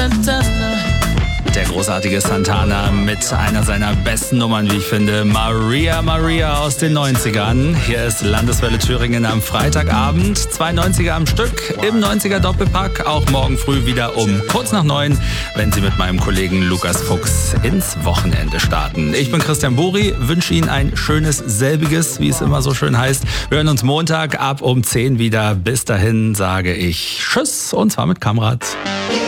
Santana. Der großartige Santana mit einer seiner besten Nummern, wie ich finde, Maria Maria aus den 90ern. Hier ist Landeswelle Thüringen am Freitagabend. 2 90er am Stück im 90er Doppelpack. Auch morgen früh wieder um kurz nach 9, wenn Sie mit meinem Kollegen Lukas Fuchs ins Wochenende starten. Ich bin Christian Buri, wünsche Ihnen ein schönes selbiges, wie es immer so schön heißt. Wir hören uns Montag ab um 10 wieder. Bis dahin sage ich Tschüss und zwar mit Kamrat.